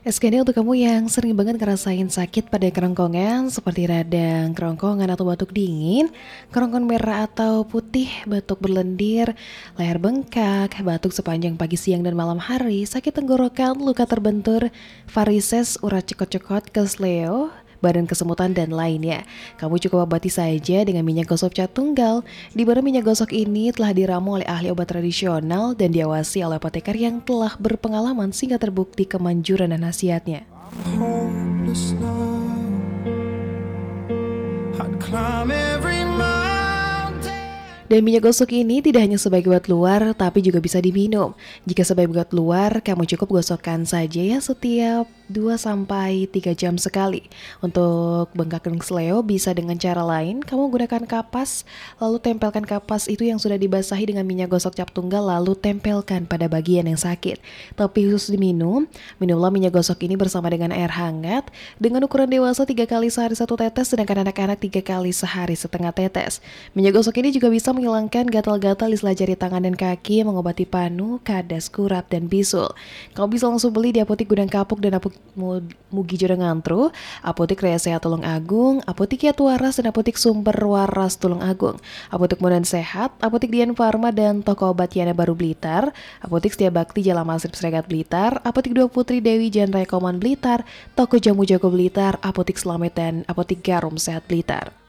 SKD untuk kamu yang sering banget ngerasain sakit pada kerongkongan seperti radang, kerongkongan atau batuk dingin, kerongkongan merah atau putih, batuk berlendir, leher bengkak, batuk sepanjang pagi, siang, dan malam hari, sakit tenggorokan, luka terbentur, varises, urat cekot-cekot, kesleo, badan kesemutan, dan lainnya. Kamu cukup obati saja dengan minyak gosok cat tunggal. Di mana minyak gosok ini telah diramu oleh ahli obat tradisional dan diawasi oleh apoteker yang telah berpengalaman sehingga terbukti kemanjuran dan khasiatnya. Hopeless now, I'd climb every mountain. Dan minyak gosok ini tidak hanya sebagai buat luar, tapi juga bisa diminum. Jika sebagai buat luar, kamu cukup gosokkan saja ya setiap 2-3 jam sekali. Untuk bengkakan kesleo bisa dengan cara lain, kamu gunakan kapas, lalu tempelkan kapas itu yang sudah dibasahi dengan minyak gosok cap tunggal, lalu tempelkan pada bagian yang sakit. Tapi khusus diminum, minumlah minyak gosok ini bersama dengan air hangat, dengan ukuran dewasa 3 kali sehari 1 tetes, sedangkan anak-anak 3 kali sehari setengah tetes. Minyak gosok ini juga bisa menghilangkan gatal-gatal di sela jari tangan dan kaki, mengobati panu, kadas, kurap, dan bisul. Kamu bisa langsung beli di Apotik Gudang Kapuk dan Apotik Mugi Jodang Ngantru, Apotik Raya Sehat Tulung Agung, Apotik Yatu Waras, dan Apotik Sumber Waras Tulung Agung, Apotik Modern Sehat, Apotik Dian Farma, dan Toko Obat Yana Baru Blitar, Apotik Setia Bakti Jalan Masrib Sregat Blitar, Apotik Dua Putri Dewi Jalan Raya Koman Blitar, Toko Jamu Jago Blitar, Apotik Slamet, dan Apotik Garum Sehat Blitar.